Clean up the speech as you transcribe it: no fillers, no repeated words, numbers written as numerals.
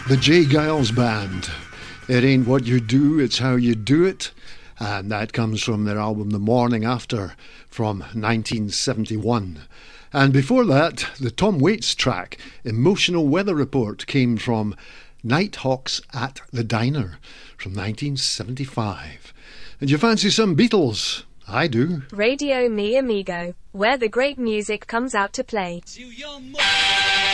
The J. Giles Band. It ain't what you do, it's how you do it. And that comes from their album The Morning After from 1971. And before that, the Tom Waits track, Emotional Weather Report, came from Nighthawks at the Diner from 1975. And you fancy some Beatles? I do. Radio Mi Amigo, where the great music comes out to play. To your